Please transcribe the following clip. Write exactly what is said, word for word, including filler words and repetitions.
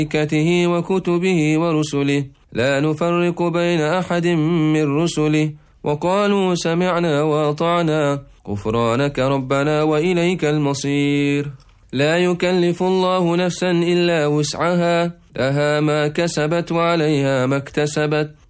وملائكته وكتبه ورسله لا نفرق بين أحد من رسله وقالوا سمعنا وأطعنا غفرانك ربنا وإليك المصير. لا يكلف الله نفسا إلا وسعها لها ما كسبت وعليها ما اكتسبت